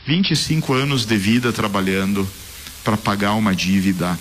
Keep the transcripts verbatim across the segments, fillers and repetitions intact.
vinte e cinco anos de vida trabalhando para pagar uma dívida.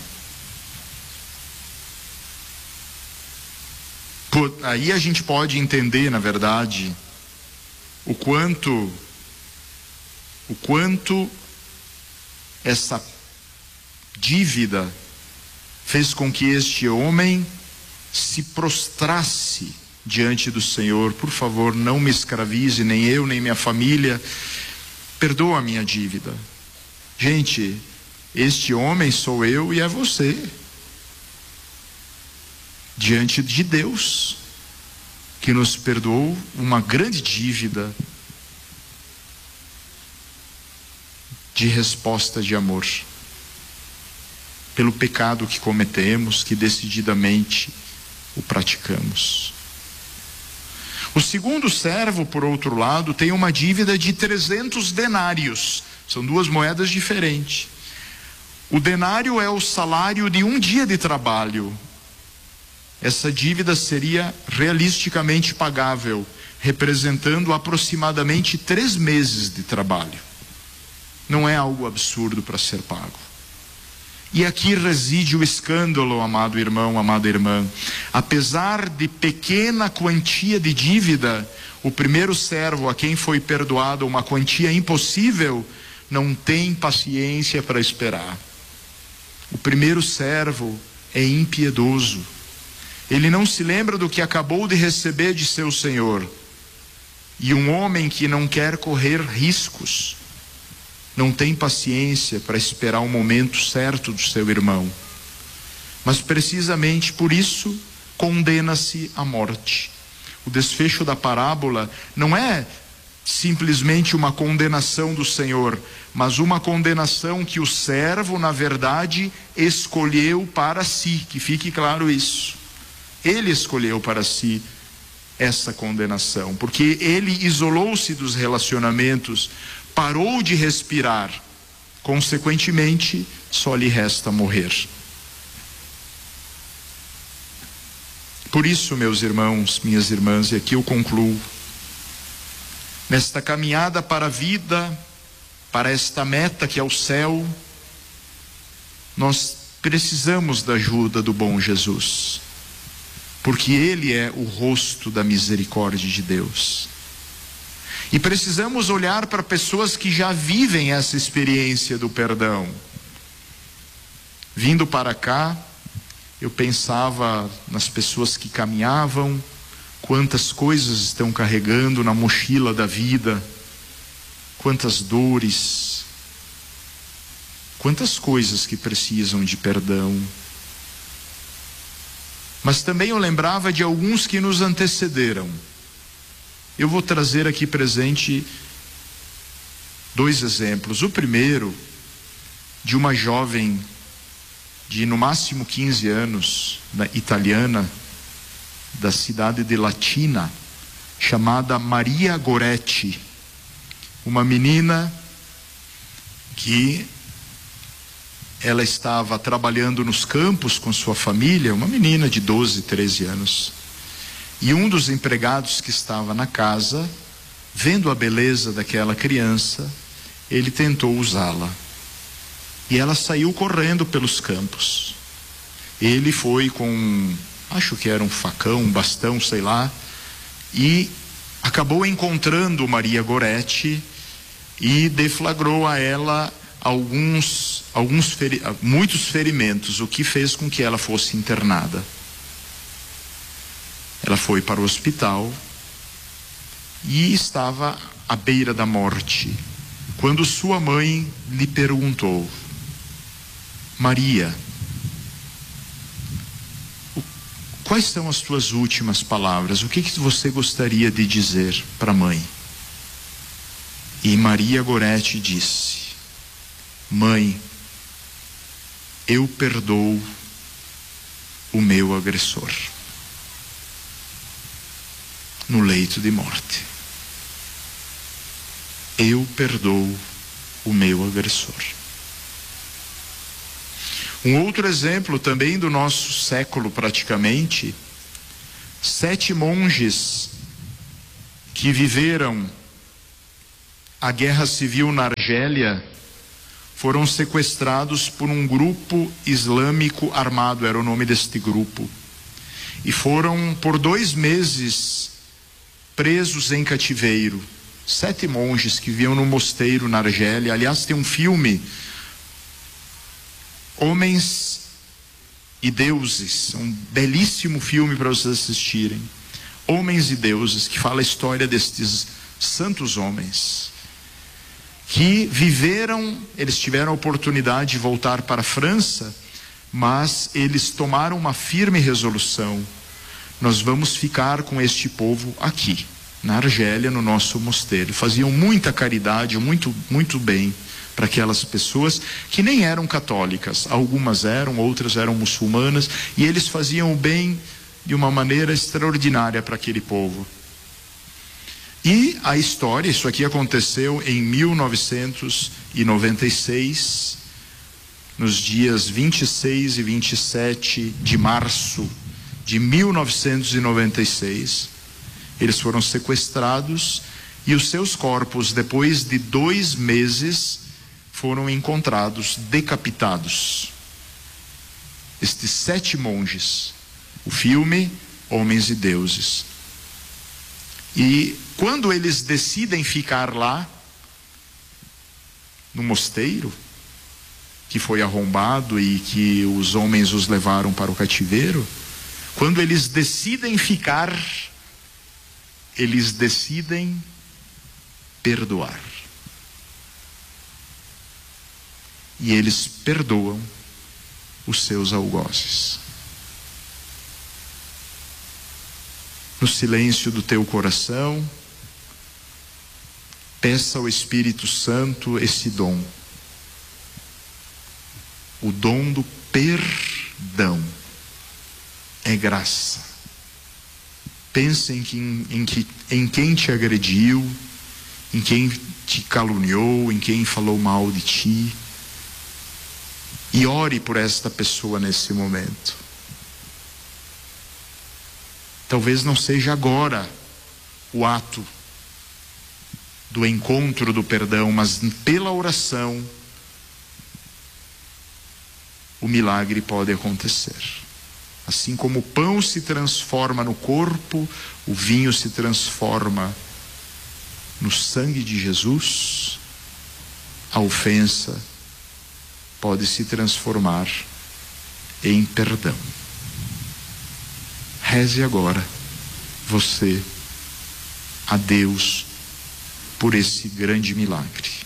Por, aí a gente pode entender, na verdade, o quanto, o quanto essa dívida fez com que este homem se prostrasse diante do Senhor. Por favor, não me escravize, nem eu, nem minha família, perdoa a minha dívida. Gente, este homem sou eu e é você, diante de Deus, que nos perdoou uma grande dívida de resposta de amor, pelo pecado que cometemos, que decididamente o praticamos. O segundo servo, por outro lado, tem uma dívida de trezentos denários. São duas moedas diferentes. O denário é o salário de um dia de trabalho. Essa dívida seria realisticamente pagável, representando aproximadamente três meses de trabalho. Não é algo absurdo para ser pago. E aqui reside o escândalo, amado irmão, amada irmã. Apesar de pequena quantia de dívida, o primeiro servo a quem foi perdoado uma quantia impossível, não tem paciência para esperar. O primeiro servo é impiedoso. Ele não se lembra do que acabou de receber de seu senhor. E um homem que não quer correr riscos, não tem paciência para esperar o momento certo do seu irmão. Mas precisamente por isso condena-se à morte. O desfecho da parábola não é simplesmente uma condenação do Senhor, mas uma condenação que o servo, na verdade, escolheu para si. Que fique claro isso. Ele escolheu para si essa condenação, porque ele isolou-se dos relacionamentos, parou de respirar, consequentemente, só lhe resta morrer. Por isso, meus irmãos, minhas irmãs, e aqui eu concluo, nesta caminhada para a vida, para esta meta que é o céu, nós precisamos da ajuda do bom Jesus, porque Ele é o rosto da misericórdia de Deus. E precisamos olhar para pessoas que já vivem essa experiência do perdão. Vindo para cá, eu pensava nas pessoas que caminhavam, quantas coisas estão carregando na mochila da vida, quantas dores, quantas coisas que precisam de perdão. Mas também eu lembrava de alguns que nos antecederam. Eu vou trazer aqui presente dois exemplos. O primeiro, de uma jovem de no máximo quinze anos, italiana, da cidade de Latina, chamada Maria Goretti. Uma menina que ela estava trabalhando nos campos com sua família, uma menina de doze, treze anos. E um dos empregados que estava na casa, vendo a beleza daquela criança, ele tentou usá-la. E ela saiu correndo pelos campos. Ele foi com, acho que era um facão, um bastão, sei lá, e acabou encontrando Maria Goretti e deflagrou a ela alguns, alguns feri- muitos ferimentos, o que fez com que ela fosse internada. Ela foi para o hospital e estava à beira da morte, quando sua mãe lhe perguntou: Maria, quais são as tuas últimas palavras? O que que você gostaria de dizer para a mãe? E Maria Goretti disse: Mãe, eu perdoo o meu agressor. No leito de morte. Eu perdoo o meu agressor. Um outro exemplo também do nosso século praticamente, sete monges que viveram a guerra civil na Argélia, foram sequestrados por um grupo islâmico armado, era o nome deste grupo. E foram por dois meses presos em cativeiro. Sete monges que viviam no mosteiro na Argélia. Aliás, tem um filme, Homens e Deuses, um belíssimo filme para vocês assistirem. Homens e Deuses, que fala a história destes santos homens que viveram, eles tiveram a oportunidade de voltar para a França, mas eles tomaram uma firme resolução: nós vamos ficar com este povo aqui, na Argélia, no nosso mosteiro. Faziam muita caridade, muito, muito bem para aquelas pessoas que nem eram católicas. Algumas eram, outras eram muçulmanas, e eles faziam o bem de uma maneira extraordinária para aquele povo. E a história, isso aqui aconteceu em mil novecentos e noventa e seis, nos dias vinte e seis e vinte e sete de março de mil novecentos e noventa e seis. Eles foram sequestrados e os seus corpos, depois de dois meses, foram encontrados decapitados. Estes sete monges. O filme Homens e Deuses. E quando eles decidem ficar lá, no mosteiro, que foi arrombado e que os homens os levaram para o cativeiro, quando eles decidem ficar, eles decidem perdoar. E eles perdoam os seus algozes. No silêncio do teu coração, peça ao Espírito Santo esse dom, o dom do perdão. É graça. Pense em, que, em, que, em quem te agrediu, em quem te caluniou, em quem falou mal de ti, e ore por esta pessoa nesse momento. Talvez não seja agora o ato do encontro do perdão, mas pela oração o milagre pode acontecer. Assim como o pão se transforma no corpo, o vinho se transforma no sangue de Jesus, a ofensa pode se transformar em perdão. Reze agora, você, a Deus, por esse grande milagre.